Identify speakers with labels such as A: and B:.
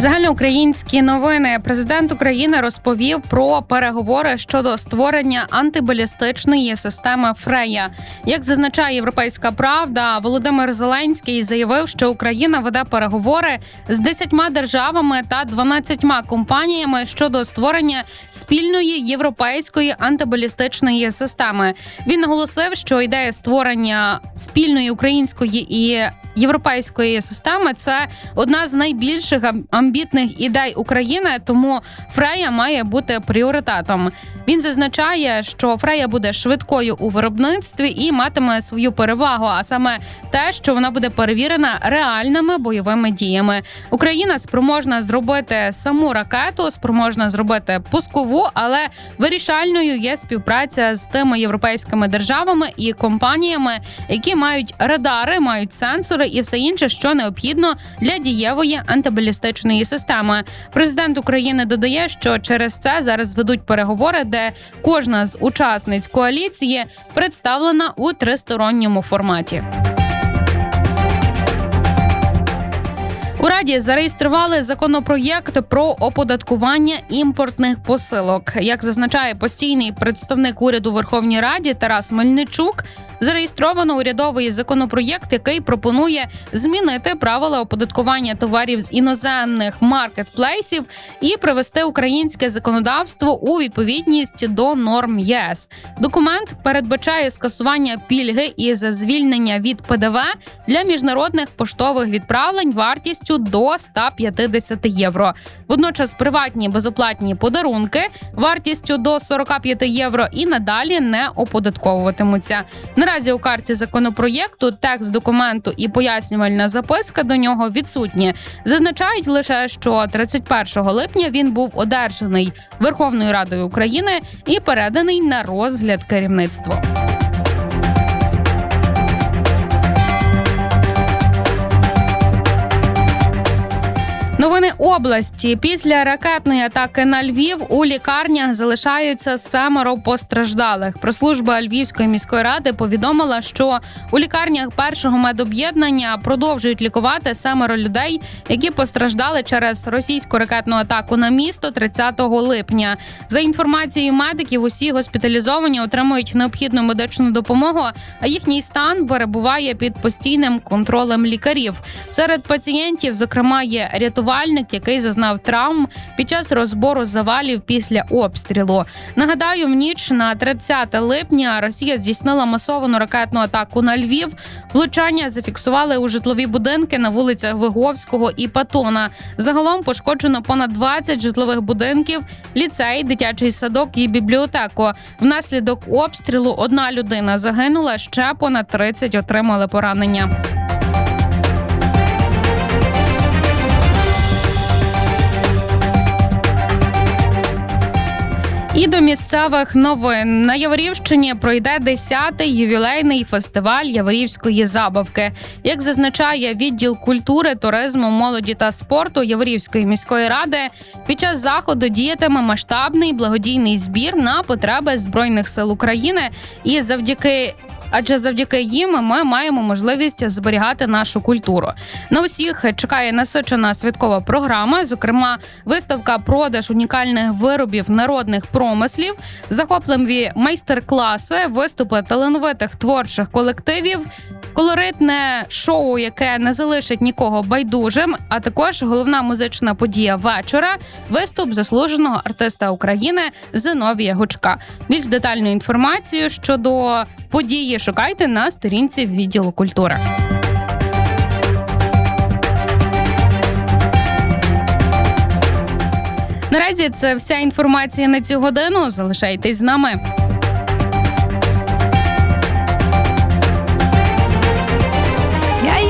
A: Загальноукраїнські новини. Президент України розповів про переговори щодо створення антибалістичної системи «Фрея». Як зазначає «Європейська правда», Володимир Зеленський заявив, що Україна веде переговори з 10 державами та 12 компаніями щодо створення спільної європейської антибалістичної системи. Він наголосив, що ідея створення спільної української і європейської системи – це одна з найбільших амбітних ідей України, тому «Фрея» має бути пріоритетом. Він зазначає, що «Фрея» буде швидкою у виробництві і матиме свою перевагу, а саме те, що вона буде перевірена реальними бойовими діями. Україна спроможна зробити саму ракету, спроможна зробити пускову, але вирішальною є співпраця з тими європейськими державами і компаніями, які мають радари, мають сенсори і все інше, що необхідно для дієвої антибалістичної системи. Президент України додає, що через це зараз ведуть переговори, де кожна з учасниць коаліції представлена у тристоронньому форматі. У Раді зареєстрували законопроєкт про оподаткування імпортних посилок. Як зазначає постійний представник уряду у Верховній Раді Тарас Мельничук, зареєстровано урядовий законопроєкт, який пропонує змінити правила оподаткування товарів з іноземних маркетплейсів і привести українське законодавство у відповідність до норм ЄС. Документ передбачає скасування пільги із звільнення від ПДВ для міжнародних поштових відправлень вартістю до 150 євро. Водночас приватні безоплатні подарунки вартістю до 45 євро і надалі не оподатковуватимуться. Наразі у карті законопроєкту текст документу і пояснювальна записка до нього відсутні. Зазначають лише, що 31 липня він був одержаний Верховною Радою України і переданий на розгляд керівництву. Новини області. Після ракетної атаки на Львів у лікарнях залишаються 7 постраждалих. Прес-служба Львівської міської ради повідомила, що у лікарнях першого медоб'єднання продовжують лікувати 7 людей, які постраждали через російську ракетну атаку на місто 30 липня. За інформацією медиків, усі госпіталізовані отримують необхідну медичну допомогу, а їхній стан перебуває під постійним контролем лікарів. Серед пацієнтів, зокрема, є рятувальник, який зазнав травм під час розбору завалів після обстрілу. Нагадаю, в ніч на 30 липня Росія здійснила масовану ракетну атаку на Львів. Влучання зафіксували у житлові будинки на вулицях Виговського і Патона. Загалом пошкоджено понад 20 житлових будинків, ліцей, дитячий садок і бібліотеку. Внаслідок обстрілу 1 людина загинула, ще понад 30 отримали поранення. І до місцевих новин. На Яворівщині пройде 10-й ювілейний фестиваль Яворівської забавки. Як зазначає відділ культури, туризму, молоді та спорту Яворівської міської ради, під час заходу діятиме масштабний благодійний збір на потреби Збройних сил України. І завдяки їм ми маємо можливість зберігати нашу культуру. На усіх чекає насичена святкова програма, зокрема виставка «Продаж унікальних виробів народних промислів», захопливі майстер-класи, виступи талановитих творчих колективів, колоритне шоу, яке не залишить нікого байдужим, а також головна музична подія вечора – виступ заслуженого артиста України Зиновія Гучка. Більш детальну інформацію щодо події шукайте на сторінці відділу культури. Наразі це вся інформація на цю годину. Залишайтесь з нами.